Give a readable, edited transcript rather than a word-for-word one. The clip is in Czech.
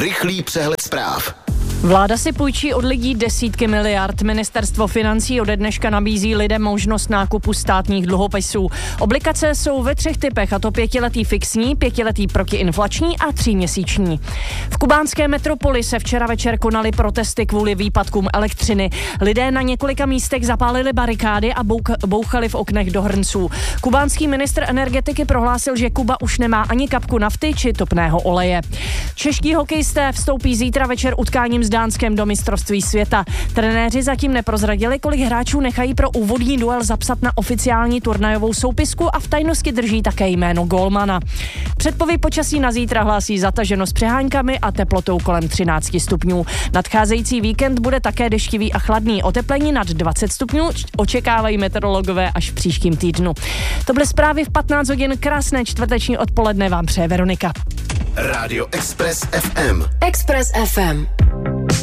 Rychlý přehled zpráv. Vláda si půjčí od lidí desítky miliard. Ministerstvo financí ode dneška nabízí lidem možnost nákupu státních dluhopisů. Obligace jsou ve 3 typech, a to 5letý fixní, 5letý protiinflační a 3měsíční. V kubánské metropoli se včera večer konaly protesty kvůli výpadkům elektřiny. Lidé na několika místech zapálili barikády a bouchali v oknech do hrnců. Kubánský ministr energetiky prohlásil, že Kuba už nemá ani kapku nafty či topného oleje. Čeští hokejisté vstoupí zítra večer utkáním s Dánskem do mistrovství světa. Trenéři zatím neprozradili, kolik hráčů nechají pro úvodní duel zapsat na oficiální turnajovou soupisku a v tajnosti drží také jméno gólmana. Předpověď počasí na zítra hlásí zataženo s přeháňkami a teplotou kolem 13 stupňů. Nadcházející víkend bude také deštivý a chladný. Oteplení nad 20 stupňů očekávají meteorologové až v příštím týdnu. To byly zprávy v 15 hodin. Krásné čtvrteční odpoledne vám přeje Veronika. Rádio Express FM. Express FM.